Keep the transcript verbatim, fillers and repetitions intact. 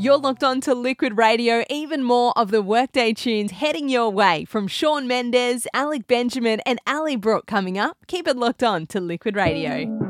You're locked on to Liquid Radio. Even more of the Workday tunes heading your way from Shawn Mendes, Alec Benjamin and Ali Brooke coming up. Keep it locked on to Liquid Radio.